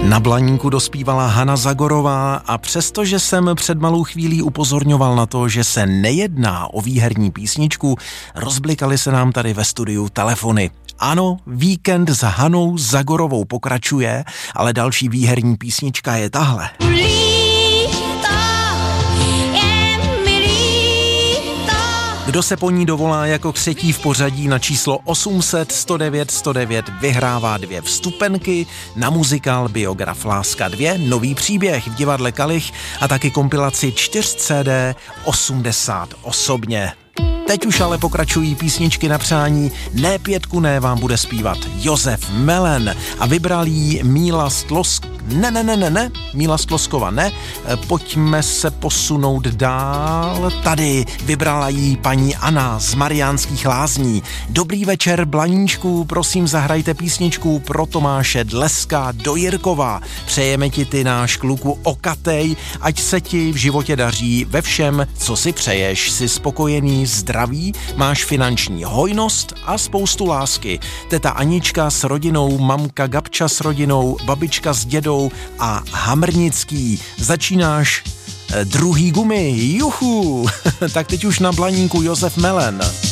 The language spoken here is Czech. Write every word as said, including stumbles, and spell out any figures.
Na Blaníku dospívala Hana Zagorová a přestože jsem před malou chvílí upozorňoval na to, že se nejedná o výherní písničku, rozblikaly se nám tady ve studiu telefony. Ano, víkend s Hanou Zagorovou pokračuje, ale další výherní písnička je tahle. Kdo se po ní dovolá jako třetí v pořadí na číslo osm set sto devět sto devět vyhrává dvě vstupenky na muzikál Biograf Láska dva, nový příběh v divadle Kalich a taky kompilaci čtyř C D osmdesát osobně. Teď už ale pokračují písničky na přání. Ne pětku ne vám bude zpívat Josef Melen a vybral jí Míla Stlosk... Ne, ne, ne, ne, ne, Míla Stloskova, ne. Pojďme se posunout dál. Tady vybrala jí paní Anna z Mariánských Lázní. Dobrý večer, Blaníčku, prosím zahrajte písničku pro Tomáše Dleska do Jirkova. Přejeme ti ty náš kluku okatej, ať se ti v životě daří ve všem, co si přeješ. Jsi spokojený, zdraví, máš finanční hojnost a spoustu lásky. Teta Anička s rodinou, mamka Gabča s rodinou, babička s dědou a Hamrnický. Začínáš eh, druhý gumy, juhu. Tak teď už na Blaníku Josef Melen.